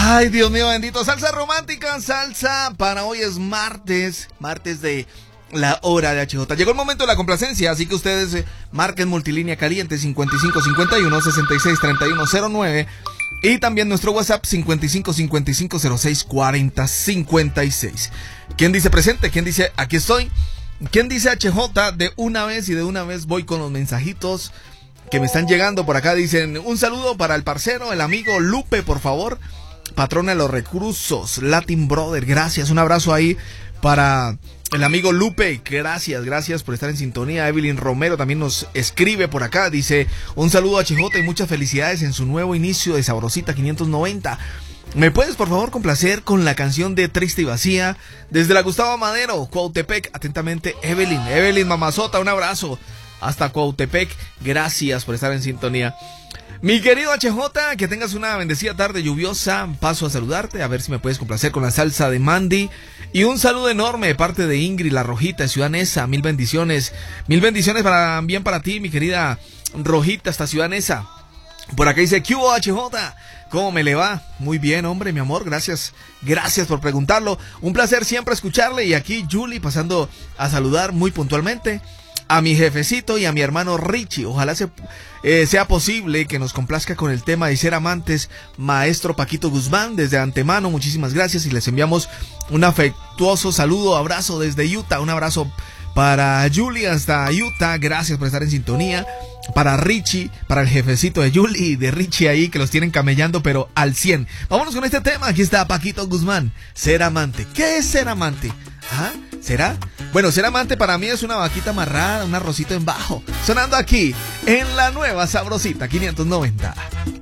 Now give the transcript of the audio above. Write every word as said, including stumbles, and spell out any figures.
Ay, Dios mío bendito. Salsa romántica, salsa para hoy es martes, martes de la hora de H J. Llegó el momento de la complacencia, así que ustedes eh, marquen multilínea caliente cincuenta y cinco cincuenta y uno sesenta y seis treinta y uno cero nueve y también nuestro WhatsApp cincuenta y cinco cincuenta y cinco cero seis cuarenta cincuenta y seis. ¿Quién dice presente? ¿Quién dice aquí estoy? ¿Quién dice H J? De una vez y de una vez voy con los mensajitos que me están llegando por acá. Dicen un saludo para el parcero, el amigo Lupe, por favor. Patrona de los recursos, Latin Brother, gracias. Un abrazo ahí para el amigo Lupe, gracias, gracias por estar en sintonía. Evelyn Romero también nos escribe por acá, dice un saludo a H J y muchas felicidades en su nuevo inicio de Sabrosita quinientos noventa. ¿Me puedes por favor complacer con la canción de Triste y Vacía? Desde la Gustavo Madero, Cuautepec, atentamente Evelyn. Evelyn mamazota, un abrazo hasta Cuautepec, gracias por estar en sintonía. Mi querido H J, que tengas una bendecida tarde lluviosa. Paso a saludarte, a ver si me puedes complacer con la salsa de Mandy. Y un saludo enorme de parte de Ingrid La Rojita de Ciudad Neza. Mil bendiciones. Mil bendiciones para, bien para ti, mi querida Rojita, hasta Ciudad Neza. Por acá dice, ¿qué hubo, H J? ¿Cómo me le va? Muy bien, hombre, mi amor, gracias. Gracias por preguntarlo. Un placer siempre escucharle. Y aquí Julie pasando a saludar muy puntualmente a mi jefecito y a mi hermano Richie. Ojalá se, eh, sea posible que nos complazca con el tema de Ser Amantes, maestro Paquito Guzmán. Desde antemano, muchísimas gracias y les enviamos un afectuoso saludo, abrazo desde Utah. Un abrazo para Julie hasta Utah, gracias por estar en sintonía. Para Richie, para el jefecito de Julie y de Richie ahí, que los tienen camellando pero al cien. Vámonos con este tema, aquí está Paquito Guzmán, Ser Amante. ¿Qué es ser amante? ¿Ah? ¿Será? Bueno, ser amante para mí es una vaquita amarrada, un arrocito en bajo. Sonando aquí, en la nueva Sabrosita quinientos noventa.